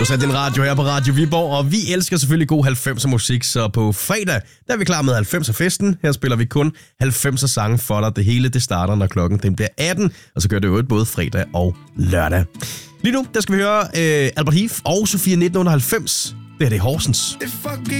Du satte din radio her på Radio Viborg, og vi elsker selvfølgelig god 90'er musik, så på fredag, der er vi klar med 90'er festen. Her spiller vi kun 90'er sange for dig. Det hele, det starter, når klokken den bliver 18, og så gør det jo både fredag og lørdag. Lige nu, der skal vi høre Albert Heath og Sofia 1990. Det er det Horsens.